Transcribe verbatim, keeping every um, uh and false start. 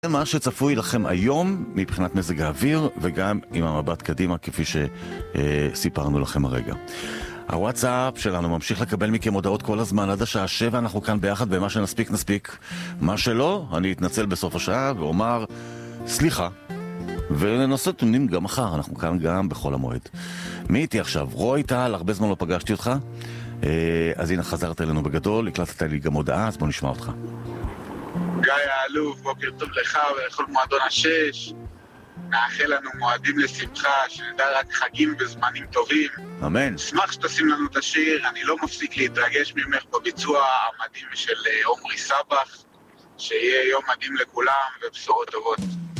מה שצפוי לכם היום מבחינת מזג האוויר וגם עם המבט קדימה כפי שסיפרנו לכם הרגע. הוואטסאפ שלנו ממשיך לקבל מכם הודעות כל הזמן עד השעה שבע, אנחנו כאן ביחד ומה שנספיק נספיק, מה שלא אני אתנצל בסוף השעה ואומר סליחה וננסה תונים גם מחר, אנחנו כאן גם בכל המועד. מי איתי עכשיו? רוי טל, הרבה זמן לא פגשתי אותך, אז הנה חזרת אלינו בגדול, הקלטת לי גם הודעה, אז בוא נשמע אותך. גיא האלוף, בוקר טוב לך ולכל מועדון השש. נאחל לנו מועדים לשמחה, שנדע רק חגים וזמנים טובים. אמן. אשמח שתשים לנו את השיר, אני לא מפסיק להתרגש ממך בביצוע המדהים של עומרי סבח. שיהיה יום מדהים לכולם ובשורות טובות.